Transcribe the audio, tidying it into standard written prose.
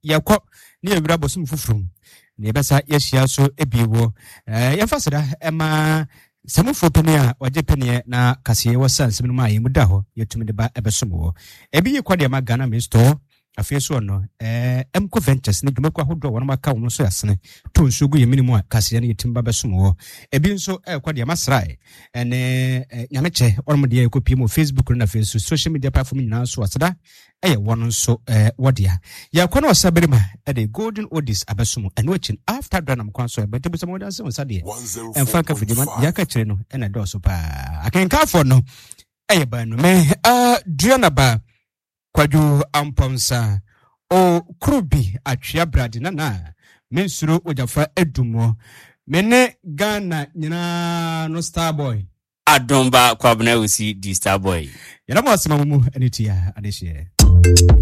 yakɔ ne awura bosom fufuru ne besa yɛhyia so ebiwo yɛmfa seda ɛma samufo pene a waje pene na kaseɛ wɔ sansem no ma yɛ muda hɔ yɛtumi de ba ɛbɛsom wɔ ebi yɛ kwade ma Ghana me store afie so no Mko Ventures ne dwumako ahodo wɔn maka wɔn so yasene to nso gu yɛmini mu a kaseɛ no yɛtumi ba bɛsom wɔ ebi nso kwade ma srae ɛne nyameche wɔn de yɛkɔpie mu Facebook na Facebook social media platform nyinaa so aseda ɛyɛ wɔn nso wɔdia yɛkɔ no ɔsaberema ɛde golden odis abɛsom ɛno akyin after dranam kwan so ɛbɛte busam wɔn asɛm sadeɛ ɛmfa ka fidima yɛaka kyerɛ no ɛna dɔɔso paa akenkafo no ɛyɛ ba no me duanaba Kwaju Amponsa o Krubi atwea brade na mensuro ojafa edumo mene Ghana nyina no Starboy Adomba kwabna usi di Starboy yana mo asema mu anitia adehye